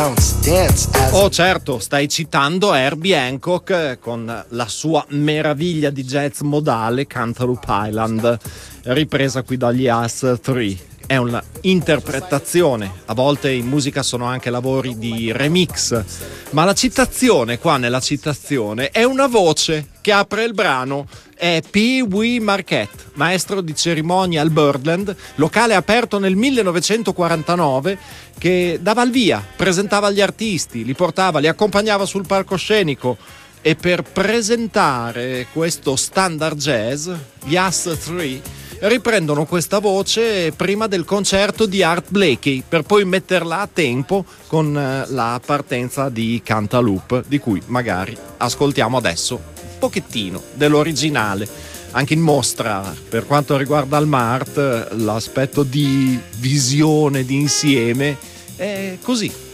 bounce, dance as... Oh certo, stai citando Herbie Hancock con la sua meraviglia di jazz modale Cantaloupe Island, ripresa qui dagli Us 3. È un'interpretazione, a volte in musica sono anche lavori di remix, ma la citazione qua, nella citazione, è una voce che apre il brano. È Pee Wee Marquette, maestro di cerimonia al Birdland, locale aperto nel 1949, che dava il via, presentava gli artisti, li portava, li accompagnava sul palcoscenico. E per presentare questo standard jazz, gli Us 3 riprendono questa voce prima del concerto di Art Blakey, per poi metterla a tempo con la partenza di Cantaloupe, di cui magari ascoltiamo adesso pochettino dell'originale. Anche in mostra, per quanto riguarda il Mart, l'aspetto di visione, di insieme è così,